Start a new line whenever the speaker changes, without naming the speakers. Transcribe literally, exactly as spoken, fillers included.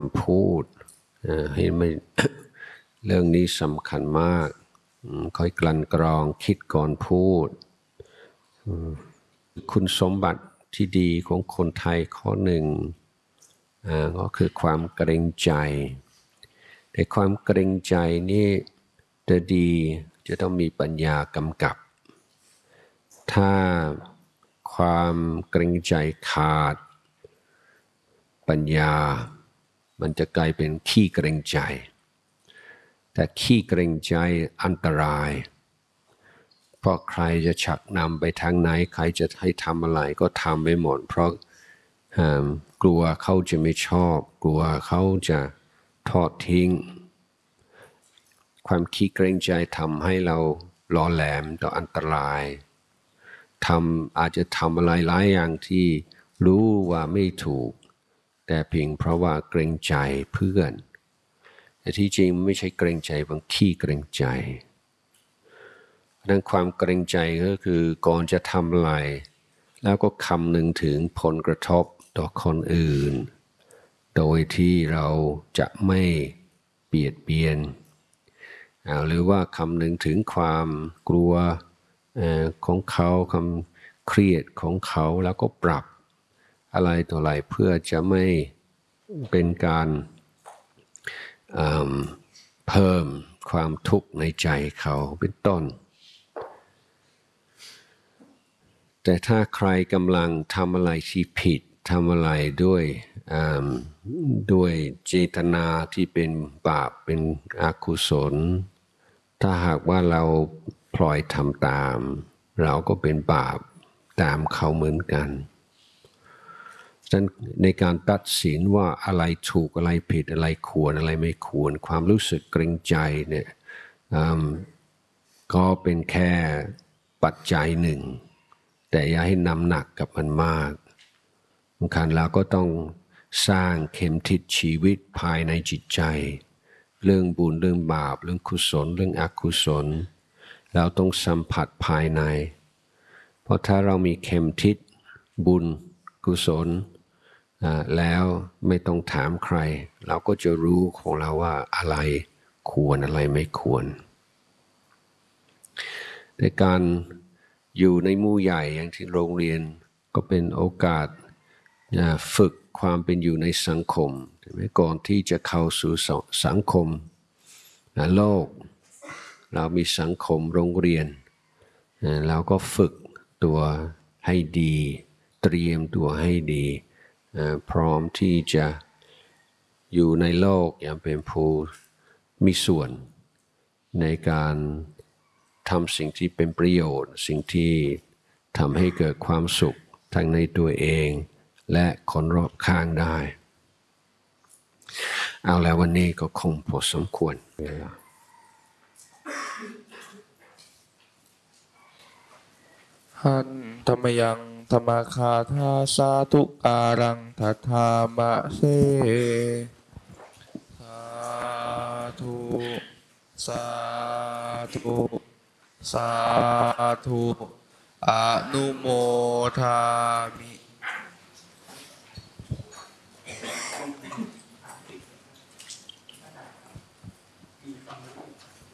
พูดให้ไม่ เรื่องนี้สำคัญมากค่อยกลั่นกรองคิดก่อนพูดคุณสมบัติที่ดีของคนไทยข้อหนึ่งก็คือความเกรงใจแต่ความเกรงใจนี่จะดีจะต้องมีปัญญากำกับถ้าความเกรงใจขาดปัญญามันจะกลายเป็นขี้เกรงใจแต่ขี้เกรงใจอันตรายเพราะใครจะชักนำไปทางไหนใครจะให้ทำอะไรก็ทำไปหมดเพราะกลัวเขาจะไม่ชอบกลัวเขาจะทอดทิ้งความขี้เกรงใจทำให้เราล้อแหลมต่ออันตรายทำอาจจะทำอะไรหลายอย่างที่รู้ว่าไม่ถูกแต่เพียงเพราะว่าเกรงใจเพื่อนแต่ที่จริงไม่ใช่เกรงใจบางขี้เกรงใจดังความเกรงใจก็คือก่อนจะทำอะไรแล้วก็คำนึงถึงผลกระทบต่อคนอื่นโดยที่เราจะไม่เบียดเบียนหรือว่าคำนึงถึงความกลัวของเขาความเครียดของเขาแล้วก็ปรับอะไรต่ออะไรเพื่อจะไม่เป็นการเพิ่มความทุกข์ในใจเขาเป็นต้นแต่ถ้าใครกำลังทำอะไรที่ผิดทำอะไรด้วยด้วยเจตนาที่เป็นบาปเป็นอกุศลถ้าหากว่าเราพลอยทำตามเราก็เป็นบาปตามเขาเหมือนกันฉะนั้นในการตัดสินว่าอะไรถูกอะไรผิดอะไรควรอะไรไม่ควรความรู้สึกเกรงใจเนี่ยก็เป็นแค่ปัจจัยหนึ่งแต่อย่าให้นำหนักกับมันมากสำคัญแล้วก็ต้องสร้างเข็มทิศชีวิตภายในจิตใจเรื่องบุญเรื่องบาปเรื่องกุศลเรื่องอกุศลเราต้องสัมผัสภายในเพราะถ้าเรามีเข็มทิศบุญกุศลแล้วไม่ต้องถามใครเราก็จะรู้ของเราว่าอะไรควรอะไรไม่ควรในการอยู่ในหมู่ใหญ่อย่างที่โรงเรียนก็เป็นโอกาสฝึกความเป็นอยู่ในสังคมก่อนที่จะเข้าสู่สังคมโลกเรามีสังคมโรงเรียนเราก็ฝึกตัวให้ดีเตรียมตัวให้ดีพร้อมที่จะอยู่ในโลกอย่างเป็นผู้มีส่วนในการทำสิ่งที่เป็นประโยชน์สิ่งที่ทำให้เกิดความสุขทั้งในตัวเองและคนรอบข้างได้เอาแล้ววันนี้ก็คงพอสมควร
หันธรรมยังธรรมคาทาสาธุการังทัธามะเสสาธุสาธุสาธุอนุโมทามิ